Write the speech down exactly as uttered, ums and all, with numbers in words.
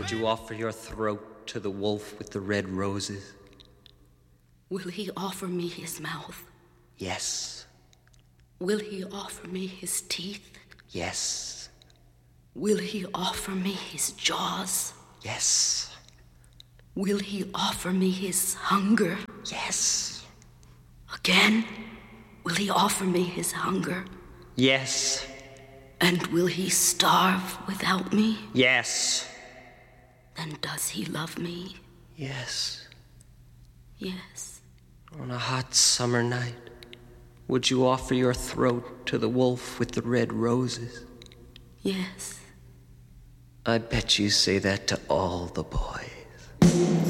Would you offer your throat to the wolf with the red roses? Will he offer me his mouth? Yes. Will he offer me his teeth? Yes. Will he offer me his jaws? Yes. Will he offer me his hunger? Yes. Again, will he offer me his hunger? Yes. And will he starve without me? Yes. Then does he love me? Yes. Yes. On a hot summer night, would you offer your throat to the wolf with the red roses? Yes. I bet you say that to all the boys.